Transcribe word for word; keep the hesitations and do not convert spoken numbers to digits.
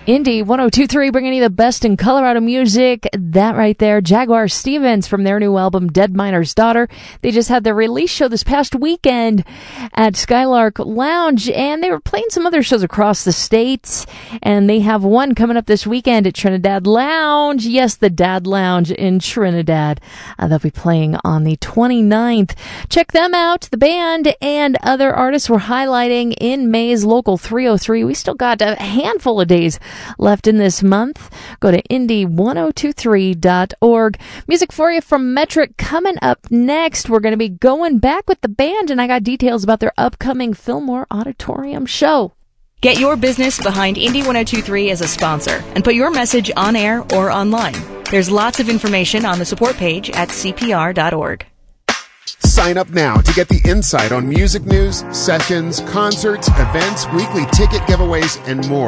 Indy one oh two three bringing you the best in Colorado music. That right there, Jaguar Stevens from their new album, Dead Miner's Daughter. They just had their release show this past weekend at Skylark Lounge, and they were playing some other shows across the states, and they have one coming up this weekend at Trinidad Lounge. Yes, the Dad Lounge in Trinidad. Uh, they'll be playing on the twenty-ninth. Check them out. The band and other artists were highlighting in May's Local three oh three. We still got a handful of days left in this month. Go to indy one oh two three dot org. Music for you from Metric coming up next. We're going to be going back with the band, and I got details about their upcoming Fillmore Auditorium show. Get your business behind Indy one oh two three as a sponsor and put your message on air or online. There's lots of information on the support page at c p r dot org. Sign up now to get the insight on music news, sessions, concerts, events, weekly ticket giveaways, and more.